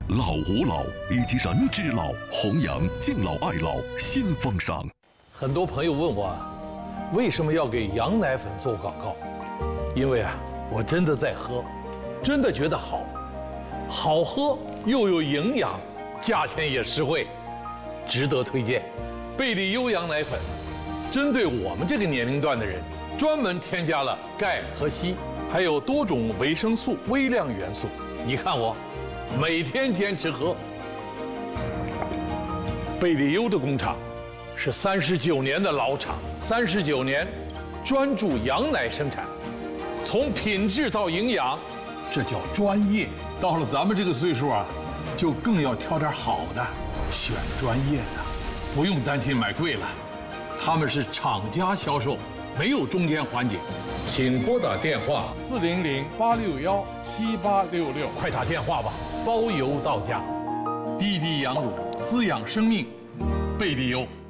老吾老以及人之老，弘扬敬老爱老新风尚。 很多朋友问我，为什么要给羊奶粉做广告？因为我真的在喝，真的觉得好，好喝又有营养，价钱也实惠，值得推荐。贝利优羊奶粉，针对我们这个年龄段的人，专门添加了钙和硒，还有多种维生素、微量元素。你看我，每天坚持喝。贝利优的工厂是39年的老厂，39年专注羊奶生产，从品质到营养，这叫专业。到了咱们这个岁数就更要挑点好的，选专业的，不用担心买贵了。他们是厂家销售，没有中间环节。请拨打电话 400-861-7866， 快打电话吧，包邮到家。滴滴羊乳滋养生命，贝利优。